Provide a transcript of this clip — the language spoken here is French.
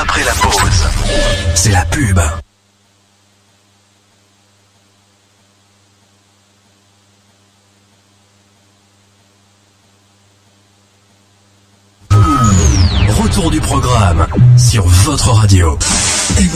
après la pause. C'est la pub. Retour du programme sur votre radio.